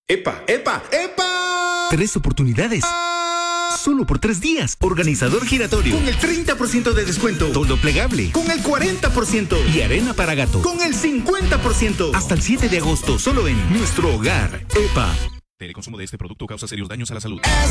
¡Epa, epa, epa! 3 oportunidades. Solo por 3 días. Organizador giratorio. Con el 30% de descuento. Todo plegable. Con el 40%. Y arena para gato. Con el 50%. Hasta el 7 de agosto. Solo en Nuestro Hogar. EPA. El consumo de este producto causa serios daños a la salud.